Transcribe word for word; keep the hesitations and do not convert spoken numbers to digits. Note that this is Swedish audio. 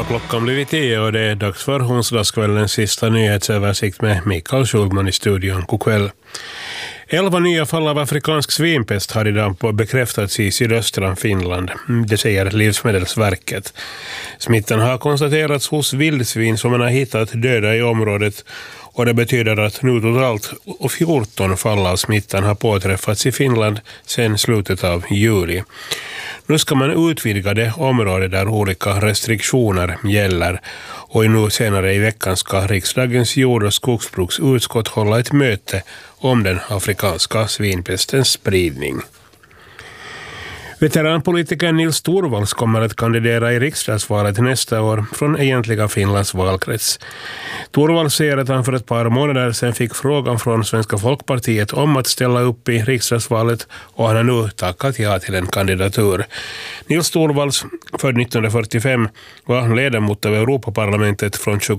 har klockan blivit tio och det är dags för onsdagskvällens sista nyhetsöversikt med Mikael Schulman i studion. God kväll. Elva nya fall av afrikansk svinpest har idag bekräftats i sydöstra Finland, det säger Livsmedelsverket. Smittan har konstaterats hos vildsvin som man har hittat döda i området, och det betyder att nu totalt fjorton fall av smittan har påträffats i Finland sedan slutet av juli. Nu ska man utvidga det område där olika restriktioner gäller, och nu senare i veckan ska riksdagens jord- och skogsbruksutskott hålla ett möte om den afrikanska svinpestens spridning. Veteranpolitikern Nils Torvalds kommer att kandidera i riksdagsvalet nästa år från egentliga Finlands valkrets. Torvalds säger att han för ett par månader sedan fick frågan från Svenska folkpartiet om att ställa upp i riksdagsvalet, och han har nu tackat ja till en kandidatur. Nils Torvalds, född nittonhundrafyrtiofem, var ledamot av Europaparlamentet från